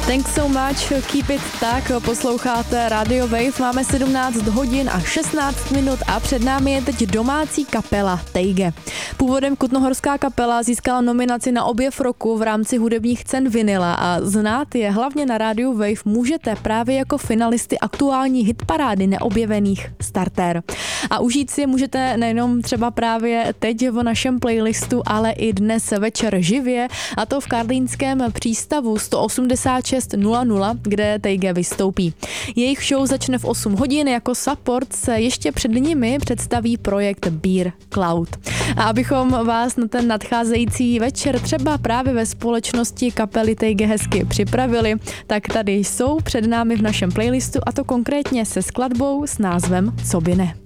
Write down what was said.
Thanks so much, keep it tak, posloucháte Radio Wave, máme 17 hodin a 16 minut a před námi je teď domácí kapela Tejge. Původem kutnohorská kapela získala nominaci na objev roku v rámci hudebních cen Vinyla a znát je hlavně na rádiu Wave můžete právě jako finalisty aktuální hitparády neobjevených Starter. A užít si můžete nejenom třeba právě teď v našem playlistu, ale i dnes večer živě, a to v karlínském přístavu 18600, kde Tejge vystoupí. Jejich show začne v 8 hodin, jako support se ještě před nimi představí projekt Beer Cloud. A abychom vás na ten nadcházející večer třeba právě ve společnosti kapely Tejge hezky připravili, tak tady jsou před námi v našem playlistu, a to konkrétně se skladbou s názvem Co by ne.